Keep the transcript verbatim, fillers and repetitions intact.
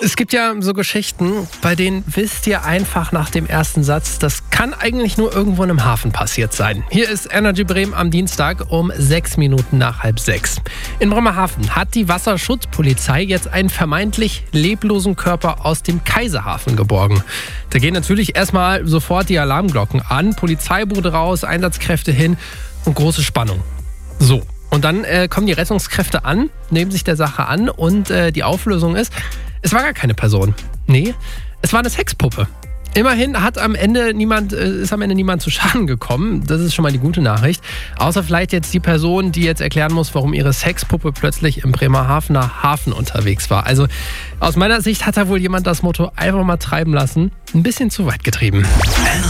Es gibt ja so Geschichten, bei denen wisst ihr einfach nach dem ersten Satz, das kann eigentlich nur irgendwo in einem Hafen passiert sein. Hier ist Energy Bremen am Dienstag um sechs Minuten nach halb sechs. In Bremerhaven hat die Wasserschutzpolizei jetzt einen vermeintlich leblosen Körper aus dem Kaiserhafen geborgen. Da gehen natürlich erstmal sofort die Alarmglocken an, Polizeibude raus, Einsatzkräfte hin und große Spannung. So. Und dann äh, kommen die Rettungskräfte an, nehmen sich der Sache an und äh, die Auflösung ist, es war gar keine Person. Nee, es war eine Sexpuppe. Immerhin hat am Ende niemand, äh, ist am Ende niemand zu Schaden gekommen. Das ist schon mal die gute Nachricht. Außer vielleicht jetzt die Person, die jetzt erklären muss, warum ihre Sexpuppe plötzlich im Bremerhavener Hafen unterwegs war. Also aus meiner Sicht hat da wohl jemand das Motto einfach mal treiben lassen. Ein bisschen zu weit getrieben.